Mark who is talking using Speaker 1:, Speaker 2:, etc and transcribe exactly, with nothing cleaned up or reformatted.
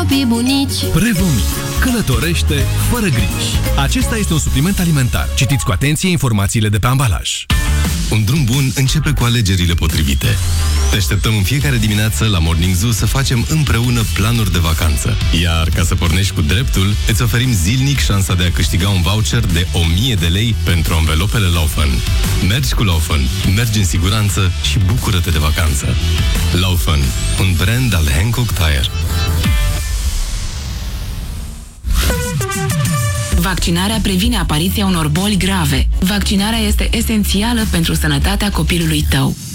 Speaker 1: copiii bunici.
Speaker 2: Prevomit. Călătorește fără griji. Acesta este un supliment alimentar. Citiți cu atenție informațiile de pe ambalaj.
Speaker 3: Un drum bun începe cu alegerile potrivite. Te așteptăm în fiecare dimineață la Morning Zoo să facem împreună planuri de vacanță. Iar ca să pornești cu dreptul, îți oferim zilnic șansa de a câștiga un voucher de o mie de lei pentru anvelopele Laufen. Mergi cu Laufen, mergi în siguranță și bucură-te de vacanță. Laufen, un brand al Hankook Tire.
Speaker 4: Vaccinarea previne apariția unor boli grave. Vaccinarea este esențială pentru sănătatea copilului tău.